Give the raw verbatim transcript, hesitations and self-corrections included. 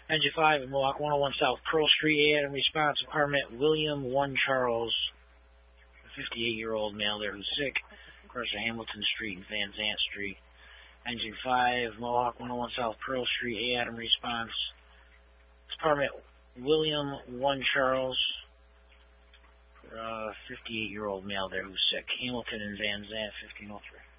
Engine five at Mohawk one oh one South Pearl Street. Adam response, apartment William one Charles, a fifty-eight-year-old male there who's sick, across Hamilton Street and Van Zant Street. Engine five, Mohawk one oh one South Pearl Street. Adam response, apartment William one Charles, uh, fifty-eight-year-old male there who's sick, Hamilton and Van Zant, fifteen oh three.